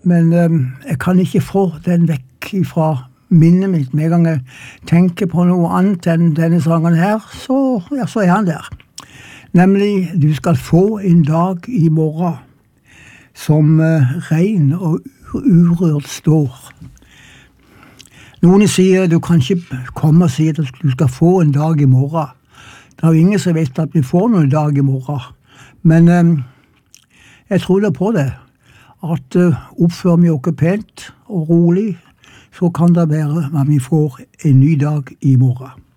men jeg kan ikke få den vekk fra minnet mitt. Med en gang jeg tenker på noe annet enn denne sangen her, så han der. Nemlig, du skal få en dag I morgen, som ren og urørt står. Noen sier, du kan ikke komme og si at du skal få en dag I morgen. Det jo ingen som vet at vi får noen dag I morgen. Men jeg tror det på det, at oppfører vi oss pent og rolig, så kan det være at vi får en ny dag I morgen.